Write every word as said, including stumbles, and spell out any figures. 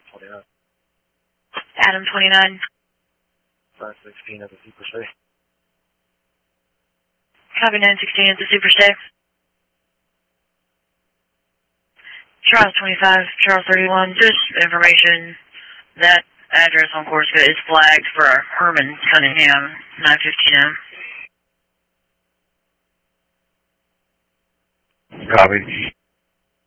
twenty-nine. Adam twenty-nine. five sixteen at the Superstay. Copy nine sixteen at the Superstay. Charles twenty-five, Charles thirty-one. Just information, that address on Corsica is flagged for Herman Cunningham, nine fifteen M. Copy.